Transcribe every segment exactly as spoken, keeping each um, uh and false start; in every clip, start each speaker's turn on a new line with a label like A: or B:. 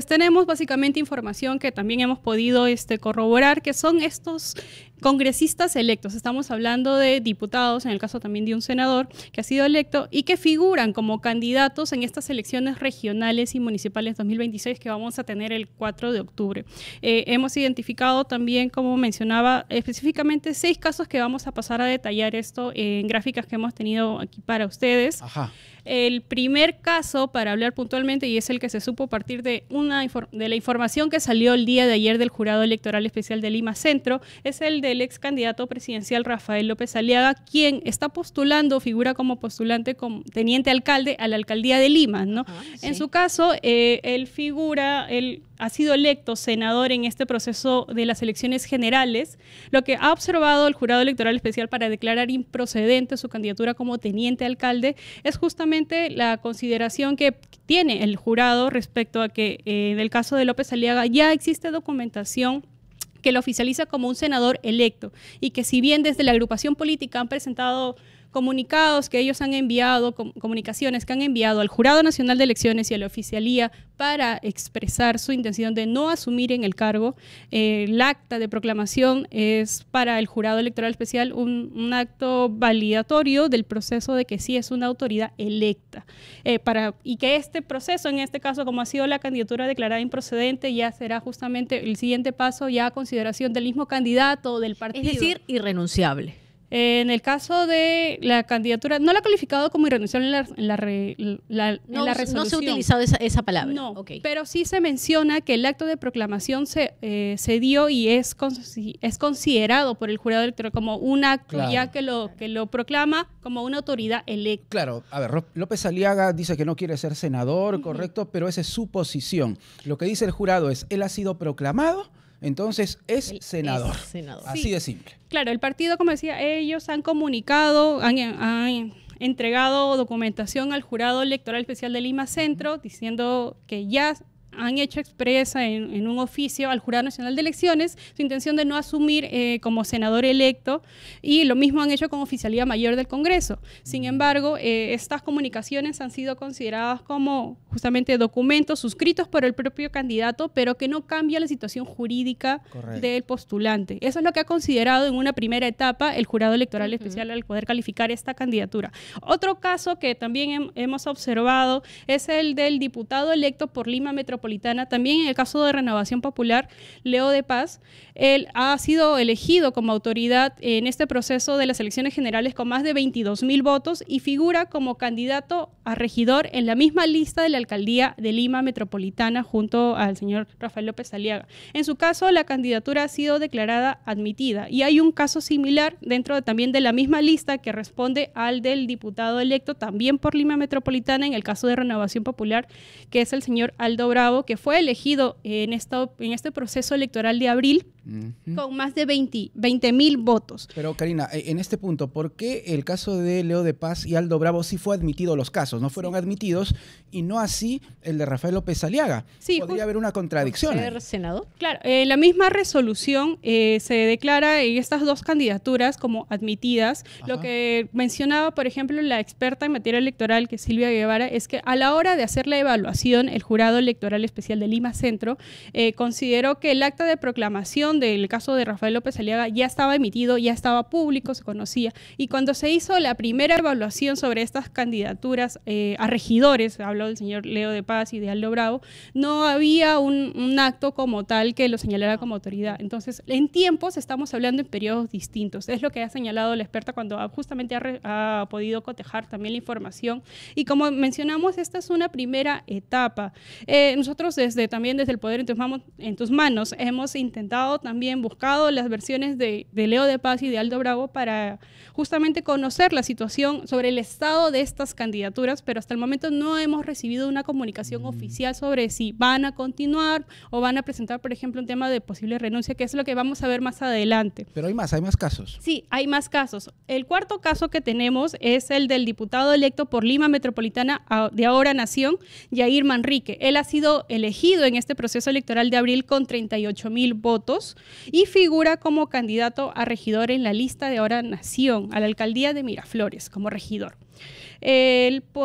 A: tenemos básicamente información que también hemos podido este, corroborar, que son estos congresistas electos. Estamos hablando de diputados, en el caso también de un senador que ha sido electo y que figuran como candidatos en estas elecciones regionales y municipales dos mil veintiséis que vamos a tener el cuatro de octubre. Eh, hemos identificado también, como mencionaba, específicamente seis casos que vamos a pasar a detallar esto en gráficas que hemos tenido aquí para ustedes.
B: Ajá.
A: El primer caso, para hablar puntualmente, y es el que se supo a partir de, una, de la información que salió el día de ayer del Jurado Electoral Especial de Lima Centro, es el del ex candidato presidencial Rafael López Aliaga, quien está postulando, figura como postulante, como teniente alcalde a la alcaldía de Lima, ¿no?
C: Ajá, sí.
A: En su caso, eh, él figura, él ha sido electo senador en este proceso de las elecciones generales, lo que ha observado el Jurado Electoral Especial para declarar improcedente su candidatura como teniente alcalde es justamente la consideración que tiene el jurado respecto a que eh, en el caso de López Aliaga ya existe documentación que lo oficializa como un senador electo y que si bien desde la agrupación política han presentado comunicados que ellos han enviado, com comunicaciones que han enviado al Jurado Nacional de Elecciones y a la oficialía para expresar su intención de no asumir en el cargo, eh, el acta de proclamación es para el Jurado Electoral Especial un, un acto validatorio del proceso de que sí es una autoridad electa. Eh, para, y que este proceso, en este caso, como ha sido la candidatura declarada improcedente, ya será justamente el siguiente paso ya a consideración del mismo candidato o del partido.
C: Es decir, irrenunciable.
A: En el caso de la candidatura, no la ha calificado como irrenunciable en la, en la, re, la, en
C: no,
A: la resolución.
C: No se ha utilizado esa, esa palabra.
A: No,
C: okay.
A: Pero sí se menciona que el acto de proclamación se, eh, se dio y es, es considerado por el jurado electoral como un acto claro. ya que lo, que lo proclama como una autoridad electa.
B: Claro, a ver, López Aliaga dice que no quiere ser senador, uh-huh. correcto, pero esa es su posición. Lo que dice el jurado es, él ha sido proclamado, entonces es el, senador. Es senador. Así sí. de simple.
A: Claro, el partido, como decía, ellos han comunicado, han, han entregado documentación al Jurado Electoral Especial de Lima Centro, diciendo que ya han hecho expresa en, en un oficio al Jurado Nacional de Elecciones su intención de no asumir eh, como senador electo, y lo mismo han hecho con Oficialía Mayor del Congreso. Sin embargo, eh, estas comunicaciones han sido consideradas como justamente documentos suscritos por el propio candidato, pero que no cambia la situación jurídica Correcto. Del postulante. Eso es lo que ha considerado en una primera etapa el Jurado Electoral uh-huh. Especial al poder calificar esta candidatura. Otro caso que también hem, hemos observado es el del diputado electo por Lima Metropolitana. También en el caso de Renovación Popular, Leo de Paz, él ha sido elegido como autoridad en este proceso de las elecciones generales con más de veintidós mil votos y figura como candidato a regidor en la misma lista de la alcaldía de Lima Metropolitana junto al señor Rafael López Aliaga. En su caso, la candidatura ha sido declarada admitida y hay un caso similar dentro de, también de la misma lista que responde al del diputado electo también por Lima Metropolitana en el caso de Renovación Popular, que es el señor Aldo Bravo, que fue elegido en, esta, en este proceso electoral de abril uh-huh. con más de veinte mil votos.
B: Pero Karina, en este punto, ¿por qué el caso de Leo de Paz y Aldo Bravo sí fue admitido los casos? No fueron sí. admitidos y no así el de Rafael López Aliaga. Sí, Podría haber una contradicción.
C: ¿Ser senador?
A: Claro, en eh, la misma resolución eh, se declara en estas dos candidaturas como admitidas. Ajá. Lo que mencionaba, por ejemplo, la experta en materia electoral, que es Silvia Guevara, es que a la hora de hacer la evaluación, el Jurado Electoral Especial de Lima Centro eh, consideró que el acta de proclamación del caso de Rafael López Aliaga ya estaba emitido, ya estaba público, se conocía, y cuando se hizo la primera evaluación sobre estas candidaturas eh, a regidores, habló del señor Leo de Paz y de Aldo Bravo, no había un, un acto como tal que lo señalara como autoridad. Entonces, en tiempos estamos hablando en periodos distintos, es lo que ha señalado la experta cuando ha, justamente ha, re, ha podido cotejar también la información, y como mencionamos, esta es una primera etapa. Eh, nosotros desde también desde el Poder en tus, manos, en tus manos hemos intentado también, buscado las versiones de, de Leo de Paz y de Aldo Bravo para justamente conocer la situación sobre el estado de estas candidaturas, pero hasta el momento no hemos recibido una comunicación mm. oficial sobre si van a continuar o van a presentar, por ejemplo, un tema de posible renuncia, que es lo que vamos a ver más adelante.
B: Pero hay más, hay más casos.
A: Sí, hay más casos. El cuarto caso que tenemos es el del diputado electo por Lima Metropolitana de Ahora Nación, Yair Manrique. Él ha sido elegido en este proceso electoral de abril con treinta y ocho mil votos y figura como candidato a regidor en la lista de Ahora Nación, a la alcaldía de Miraflores como regidor. El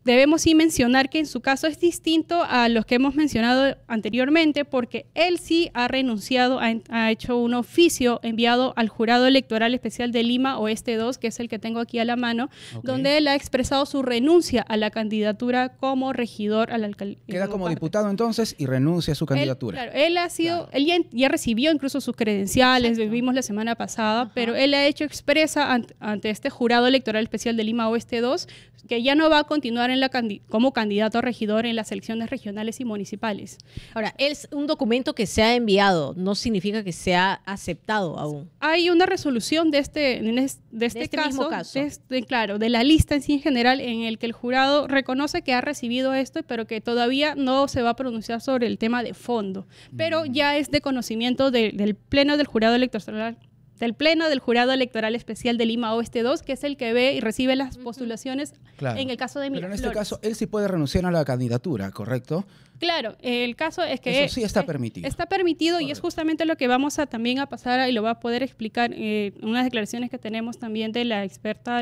A: debemos sí mencionar que en su caso es distinto a los que hemos mencionado anteriormente, porque él sí ha renunciado, ha, ha hecho un oficio enviado al Jurado Electoral Especial de Lima Oeste dos, que es el que tengo aquí a la mano, okay, donde él ha expresado su renuncia a la candidatura como regidor a la alcaldía.
B: Queda como parte. diputado entonces y renuncia a su candidatura.
A: Él, claro, él ha sido, claro. él ya, ya recibió incluso sus credenciales, lo vimos la semana pasada, Ajá. pero él ha hecho expresa ante, ante este Jurado Electoral Especial de Lima Oeste dos que ya no va a continuar en la candi como candidato a regidor en las elecciones regionales y municipales.
C: Ahora, es un documento que se ha enviado, no significa que se ha aceptado aún.
A: Hay una resolución de este, de este, de este caso,
C: mismo caso.
A: De este, claro, de la lista en sí en general, en el que el jurado reconoce que ha recibido esto, pero que todavía no se va a pronunciar sobre el tema de fondo. Pero mm. ya es de conocimiento de, del Pleno del Jurado Electoral del Pleno del Jurado Electoral Especial de Lima Oeste dos, que es el que ve y recibe las postulaciones
B: claro.
A: en el caso de Miraflores.
B: Pero en este caso, él sí puede renunciar a la candidatura, ¿correcto?
A: Claro, el caso es que...
B: Eso sí está permitido.
A: Está permitido Correcto. Y es justamente lo que vamos a también a pasar a, y lo va a poder explicar eh, unas declaraciones que tenemos también de la experta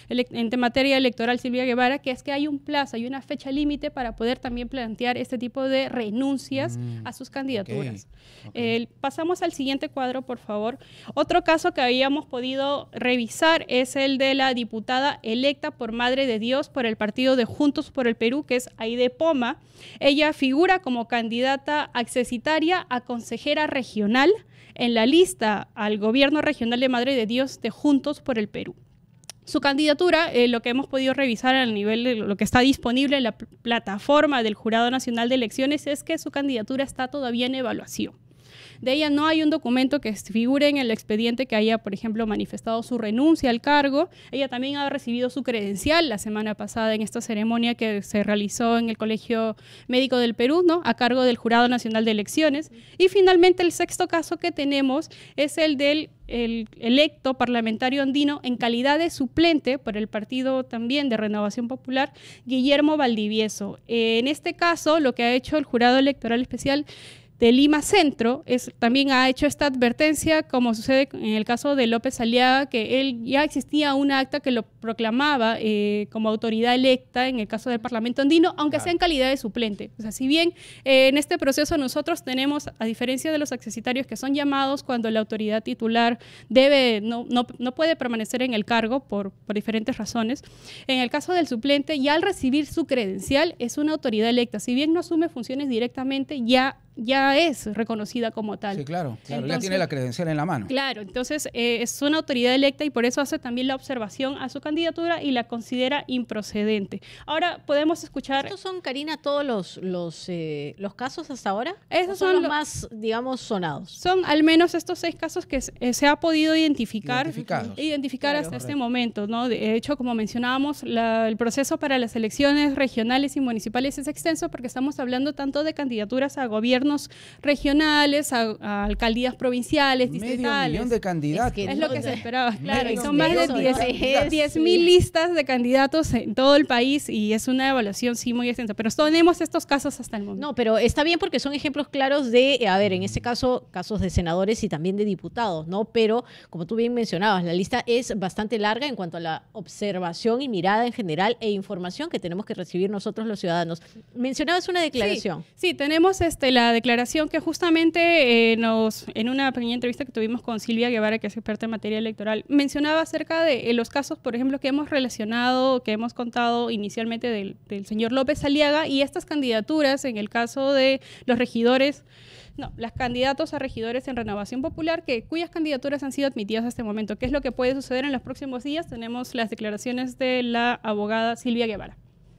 A: en materia electoral Silvia Guevara, que es que hay un plazo, hay una fecha límite para poder también plantear este tipo de renuncias mm, a sus candidaturas. Okay, okay. Eh, pasamos al siguiente cuadro, por favor. Otro caso que habíamos podido revisar es el de la diputada electa por Madre de Dios por el partido de Juntos por el Perú, que es Aide Poma. Ella figura como candidata accesitaria a consejera regional en la lista al gobierno regional de Madre de Dios de Juntos por el Perú. Su candidatura, eh, lo que hemos podido revisar a nivel de lo que está disponible en la pl- plataforma del Jurado Nacional de Elecciones, es que su candidatura está todavía en evaluación. De ella no hay un documento que figure en el expediente que haya, por ejemplo, manifestado su renuncia al cargo. Ella también ha recibido su credencial la semana pasada en esta ceremonia que se realizó en el Colegio Médico del Perú, ¿no?, a cargo del Jurado Nacional de Elecciones. Y finalmente el sexto caso que tenemos es el del el electo parlamentario andino en calidad de suplente por el partido también de Renovación Popular, Guillermo Valdivieso. Eh, en este caso, lo que ha hecho el Jurado Electoral Especial de Lima Centro es, también ha hecho esta advertencia, como sucede en el caso de López Aliaga, que él ya existía un acta que lo proclamaba eh, como autoridad electa en el caso del Parlamento andino, aunque claro. sea en calidad de suplente. O sea, si bien eh, en este proceso nosotros tenemos, a diferencia de los accesitarios que son llamados cuando la autoridad titular debe, no, no, no puede permanecer en el cargo por, por diferentes razones, en el caso del suplente, ya al recibir su credencial es una autoridad electa. Si bien no asume funciones directamente, ya ya es reconocida como tal.
B: Sí, claro, claro. Entonces, ya tiene la credencial en la mano.
A: Claro, entonces eh, es una autoridad electa y por eso hace también la observación a su candidatura y la considera improcedente. Ahora podemos escuchar...
C: ¿Estos son, Karina, todos los, los, eh, los casos hasta ahora?
A: Esos
C: son,
A: son
C: los
A: lo,
C: más, digamos, sonados.
A: Son al menos estos seis casos que eh, se ha podido identificar, identificar
C: claro,
A: hasta
C: correcto.
A: este momento, ¿no? De hecho, como mencionábamos, la, el proceso para las elecciones regionales y municipales es extenso porque estamos hablando tanto de candidaturas a gobiernos regionales, a, a alcaldías provinciales, distritales.
B: Medio millón de candidatos.
A: Es, que es lo que se esperaba, claro. Y son
C: millón
A: más de diez mil listas de candidatos en todo el país y es una evaluación sí muy extensa. Pero tenemos estos casos hasta el momento.
C: No, pero está bien porque son ejemplos claros de, a ver, en este caso, casos de senadores y también de diputados, ¿no? Pero, como tú bien mencionabas, la lista es bastante larga en cuanto a la observación y mirada en general e información que tenemos que recibir nosotros los ciudadanos. Mencionabas una declaración.
A: Sí, sí tenemos este, la declaración que justamente eh, nos, en una pequeña entrevista que tuvimos con Silvia Guevara, que es experta en materia electoral, mencionaba acerca de eh, los casos, por ejemplo, que hemos relacionado, que hemos contado inicialmente del, del señor López Aliaga y estas candidaturas, en el caso de los regidores, no, las candidatos a regidores en Renovación Popular, que, cuyas candidaturas han sido admitidas hasta este momento. ¿Qué es lo que puede suceder en los próximos días? Tenemos las declaraciones de la abogada Silvia Guevara.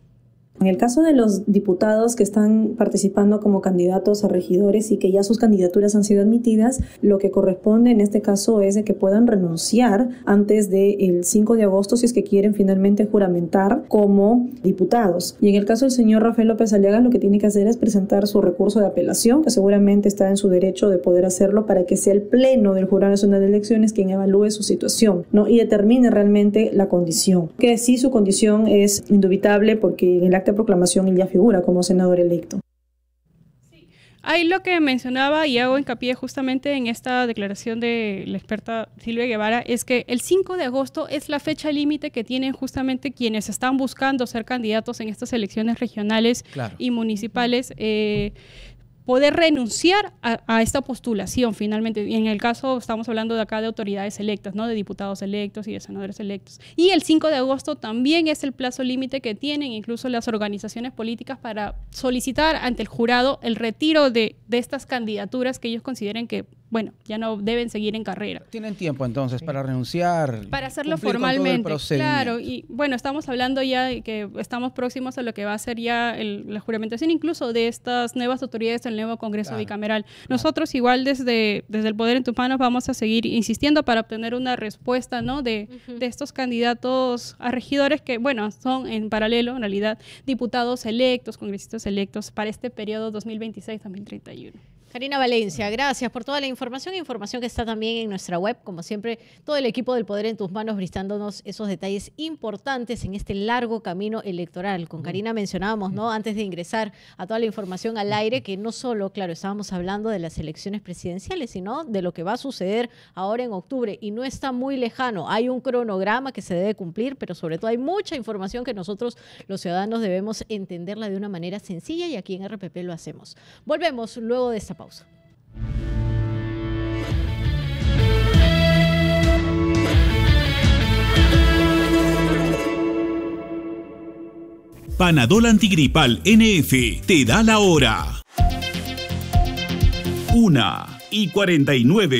D: En el caso de los diputados que están participando como candidatos a regidores y que ya sus candidaturas han sido admitidas, lo que corresponde en este caso es de que puedan renunciar antes del cinco de agosto si es que quieren finalmente juramentar como diputados. Y en el caso del señor Rafael López Aliaga, lo que tiene que hacer es presentar su recurso de apelación, que seguramente está en su derecho de poder hacerlo para que sea el Pleno del Jurado Nacional de Elecciones quien evalúe su situación, ¿no?, y determine realmente la condición. Que sí, su condición es indubitable porque en el acta de proclamación él ya figura como senador electo.
A: Ahí lo que mencionaba y hago hincapié justamente en esta declaración de la experta Silvia Guevara es que el cinco de agosto es la fecha límite que tienen justamente quienes están buscando ser candidatos en estas elecciones regionales claro. y municipales, eh, poder renunciar a, a esta postulación finalmente. Y en el caso, estamos hablando de acá de autoridades electas, ¿no? De diputados electos y de senadores electos. Y el cinco de agosto también es el plazo límite que tienen incluso las organizaciones políticas para solicitar ante el jurado el retiro de, de estas candidaturas que ellos consideren que, bueno, ya no deben seguir en carrera.
B: Tienen tiempo entonces para renunciar.
A: Para hacerlo formalmente, claro. Y bueno, estamos hablando ya de que estamos próximos a lo que va a ser ya el, la juramentación incluso de estas nuevas autoridades del nuevo Congreso claro, bicameral. Claro. Nosotros igual desde, desde el Poder en tus Manos vamos a seguir insistiendo para obtener una respuesta, ¿no? de, uh-huh. de estos candidatos a regidores que, bueno, son en paralelo, en realidad, diputados electos, congresistas electos para este periodo dos mil veintiséis a dos mil treinta y uno.
C: Karina Valencia, gracias por toda la información, información que está también en nuestra web, como siempre, todo el equipo del Poder en tus Manos brindándonos esos detalles importantes en este largo camino electoral. Con Karina mencionábamos, ¿no? Antes de ingresar a toda la información al aire, que no solo, claro, estábamos hablando de las elecciones presidenciales, sino de lo que va a suceder ahora en octubre, y no está muy lejano. Hay un cronograma que se debe cumplir, pero sobre todo hay mucha información que nosotros, los ciudadanos, debemos entenderla de una manera sencilla, y aquí en R P P lo hacemos. Volvemos luego de esta pausa.
E: Panadol Antigripal N F te da la hora. Una y cuarenta y nueve.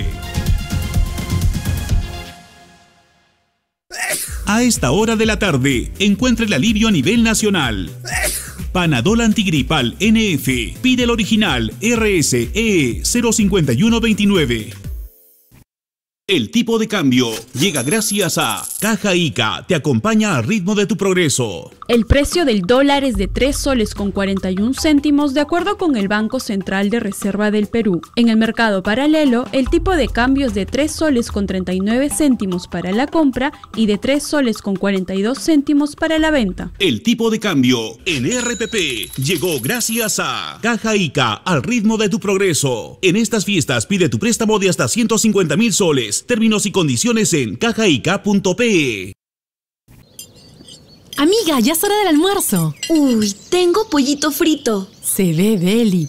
E: A esta hora de la tarde, encuentra el alivio a nivel nacional. Panadol Antigripal N F. Pide el original R S E cero cinco uno dos nueve. El tipo de cambio llega gracias a Caja Ica, te acompaña al ritmo de tu progreso.
F: El precio del dólar es de tres soles con cuarenta y un céntimos de acuerdo con el Banco Central de Reserva del Perú. En el mercado paralelo, el tipo de cambio es de tres soles con treinta y nueve céntimos para la compra y de tres soles con cuarenta y dos céntimos para la venta.
E: El tipo de cambio en R P P llegó gracias a Caja Ica, al ritmo de tu progreso. En estas fiestas pide tu préstamo de hasta ciento cincuenta mil soles. Términos y condiciones en cajaica punto pe.
G: Amiga, ya es hora del almuerzo.
H: Uy, tengo pollito frito.
G: Se ve deli.